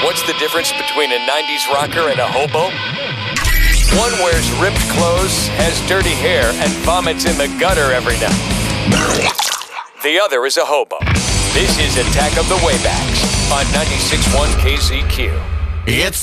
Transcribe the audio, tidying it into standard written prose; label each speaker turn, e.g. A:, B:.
A: What's the difference between a 90s rocker and a hobo? One wears ripped clothes, has dirty hair, and vomits in the gutter every night. The other is a hobo. This is Attack of the Waybacks on 96.1 KZQ.
B: It's